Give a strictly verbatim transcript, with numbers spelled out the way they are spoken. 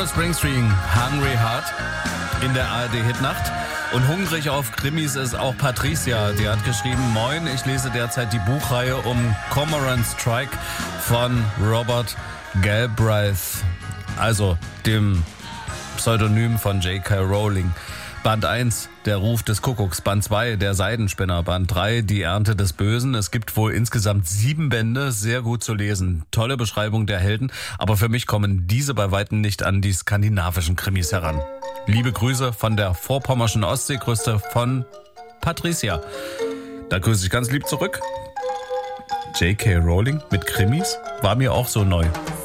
Bruce Springsteen, Hungry Heart in der A R D-Hitnacht. Und hungrig auf Krimis ist auch Patricia. Die hat geschrieben, moin, ich lese derzeit die Buchreihe um Cormoran Strike von Robert Galbraith, also dem Pseudonym von J K. Rowling. Band eins, der Ruf des Kuckucks. Band zwei, der Seidenspinner. Band drei, die Ernte des Bösen. Es gibt wohl insgesamt sieben Bände, sehr gut zu lesen. Tolle Beschreibung der Helden, aber für mich kommen diese bei Weitem nicht an die skandinavischen Krimis heran. Liebe Grüße von der vorpommerschen Ostseeküste von Patricia. Da grüße ich ganz lieb zurück. J K. Rowling mit Krimis war mir auch so neu.